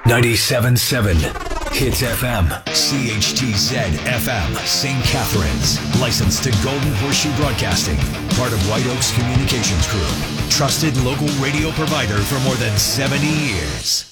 97.7 Hits FM, CHTZ FM, St. Catharines. Licensed to Golden Horseshoe Broadcasting. Part of White Oaks Communications Group. Trusted local radio provider for more than 70 years.